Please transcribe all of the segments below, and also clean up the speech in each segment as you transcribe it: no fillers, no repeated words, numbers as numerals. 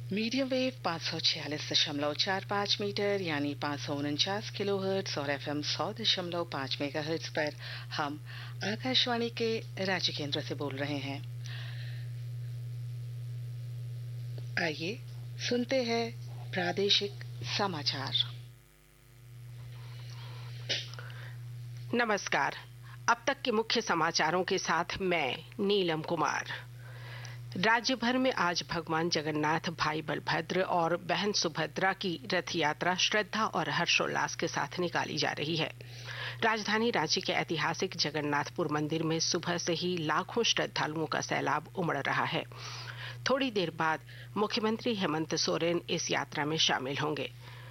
Medium wave 546.45 metre यानी 549 kilohertz और FM 100.5 megahertz पर हम आकाशवाणी के रांची केंद्र से बोल रहे हैं। आइए सुनते हैं प्रादेशिक समाचार। नमस्कार। अब तक के मुख्य समाचारों के साथ मैं नीलम कुमार। राज्य भर में आज भगवान जगन्नाथ, भाई बलभद्र और बहन सुभद्रा की रथ यात्रा श्रद्धा और हर्षोल्लास के साथ निकाली जा रही है। राजधानी रांची के ऐतिहासिक जगन्नाथपुर मंदिर में सुबह से ही लाखों श्रद्धालुओं का सैलाब उमड़ रहा है। थोड़ी देर बाद मुख्यमंत्री हेमंत सोरेन इस यात्रा में शामिल होंगे।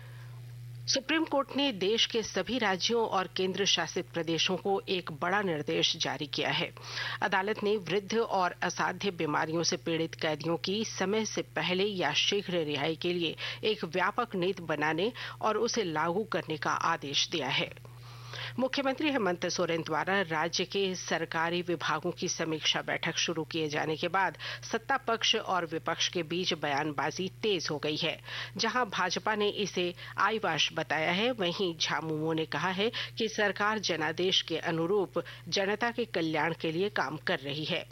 सुप्रीम कोर्ट ने देश के सभी राज्यों और केंद्र शासित प्रदेशों को एक बड़ा निर्देश जारी किया है। अदालत ने वृद्ध और असाध्य बीमारियों से पीड़ित कैदियों की समय से पहले या शीघ्र रिहाई के लिए एक व्यापक नीति बनाने और उसे लागू करने का आदेश दिया है। मुख्यमंत्री हेमंत सोरेन द्वारा राज्य के सरकारी विभागों की समीक्षा बैठक शुरू किए जाने के बाद सत्ता पक्ष और विपक्ष के बीच बयानबाजी तेज हो गई है। जहां भाजपा ने इसे आईवाश बताया है, वहीं झामुमो ने कहा है कि सरकार जनादेश के अनुरूप जनता के कल्याण के लिए काम कर रही है।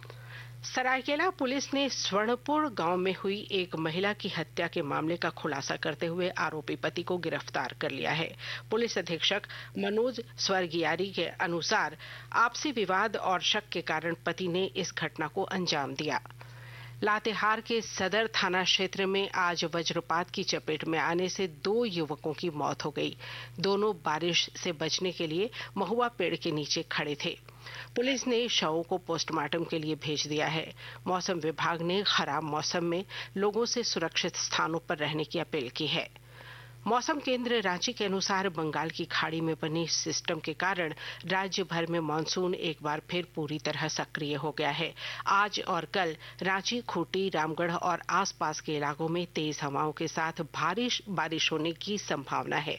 सरायकेला पुलिस ने स्वर्णपुर गांव में हुई एक महिला की हत्या के मामले का खुलासा करते हुए आरोपी पति को गिरफ्तार कर लिया है। पुलिस अधीक्षक मनोज स्वर्गियारी के अनुसार आपसी विवाद और शक के कारण पति ने इस घटना को अंजाम दिया। लातेहार के सदर थाना क्षेत्र में आज वज्रपात की चपेट में आने से 2 युवकों की मौत हो गई। दोनों बारिश से बचने के लिए महुआ पेड़ के नीचे खड़े थे। पुलिस ने शवों को पोस्टमार्टम के लिए भेज दिया है। मौसम विभाग ने खराब मौसम में लोगों से सुरक्षित स्थानों पर रहने की अपील की है। मौसम केंद्र रांची के अनुसार बंगाल की खाड़ी में बनी सिस्टम के कारण राज्य भर में मानसून एक बार फिर पूरी तरह सक्रिय हो गया है। आज और कल रांची, खूंटी, रामगढ़ और आसपास के इलाकों में तेज हवाओं के साथ भारी बारिश होने की संभावना है।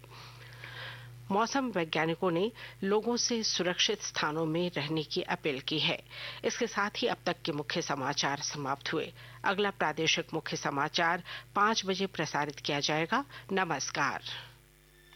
मौसम वैज्ञानिकों ने लोगों से सुरक्षित स्थानों में रहने की अपील की है। इसके साथ ही अब तक के मुख्य समाचार समाप्त हुए। अगला प्रादेशिक मुख्य समाचार 5 बजे प्रसारित किया जाएगा। नमस्कार।